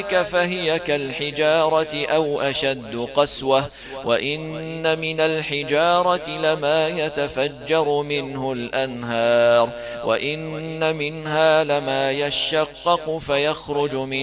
فهي كالحجارة أو أشد قسوة. وإن من الحجارة لما يتفجر منه الأنهار وإن منها لما يشقق فيخرج منه